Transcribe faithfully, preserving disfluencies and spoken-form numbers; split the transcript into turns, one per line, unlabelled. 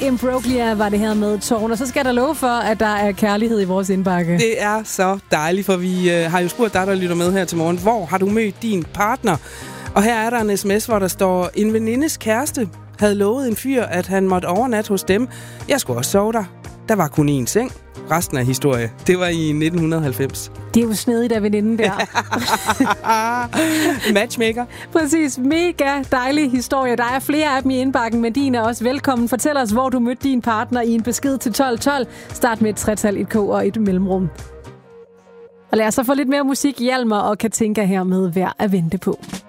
Imbroglia var det her med Tårn, og så skal der love for, at der er kærlighed i vores indbakke.
Det er så dejligt, for vi øh, har jo spurgt dig, der lytter med her til morgen, hvor har du mødt din partner? Og her er der en sms, hvor der står, en venindes kæreste havde lovet en fyr, at han måtte overnatte hos dem. Jeg skulle også sove der. Der var kun én seng. Resten af historie, det var i nitten halvfems.
Det er jo snedigt af veninden der.
Matchmaker.
Præcis. Mega dejlig historie. Der er flere af dem i indbakken, men din er også velkommen. Fortæl os, hvor du mødte din partner i en besked til tolv tolv. Start med et tretal, et k og et mellemrum. Og lad os så få lidt mere musik. Hjalmar og Katinka her med Værd at vente på.